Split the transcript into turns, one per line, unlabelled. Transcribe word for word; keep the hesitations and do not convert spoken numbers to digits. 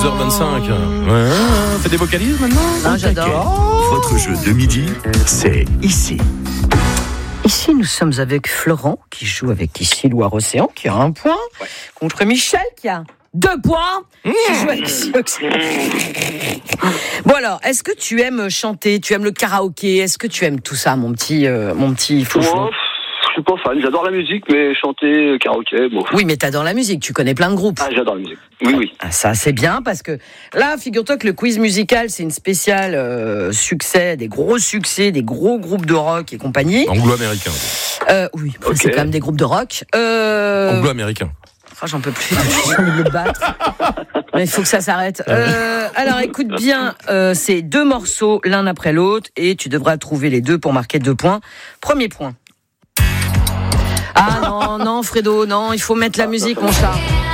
douze heures vingt-cinq. Ouais. Fais des vocalises maintenant.
Non, j'adore.
Votre jeu de midi, c'est ici.
Ici, nous sommes avec Florent, qui joue avec ici Loire-Océan, qui a un point, ouais. contre Michel, qui a deux points, mmh. qui joue avec ici Océan. Bon alors, est-ce que tu aimes chanter, tu aimes le karaoké, est-ce que tu aimes tout ça, mon petit, euh, mon petit Florent?
Je suis pas fan, j'adore la musique, mais chanter, karaoké, bon.
Oui, mais t'adores la musique, tu connais plein de groupes.
Ah, j'adore la musique, oui, oui.
Ah, ça, c'est bien, parce que là, figure-toi que le quiz musical, c'est une spéciale euh, succès, des gros succès, des gros groupes de rock et compagnie.
Anglo-américain.
Euh, oui, okay. C'est quand même des groupes de rock. Euh...
Anglo-américain.
Oh, j'en peux plus, j'ai envie de le battre. Mais il faut que ça s'arrête. Euh, alors, écoute bien, euh, c'est deux morceaux, l'un après l'autre, et tu devras trouver les deux pour marquer deux points. Premier point. Ah non, non, Fredo, non, il faut mettre la musique, mon chat.